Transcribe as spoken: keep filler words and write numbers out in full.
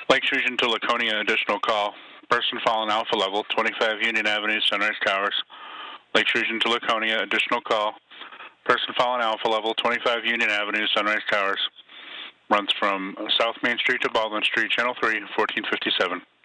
Lake Fusion to Laconia, additional call. Person fallen alpha level, twenty-five Union Avenue, Sunrise Towers. Lake Fusion to Laconia, additional call. Person fallen alpha level, twenty-five Union Avenue, Sunrise Towers. Runs from South Main Street to Baldwin Street, Channel three, fourteen fifty-seven.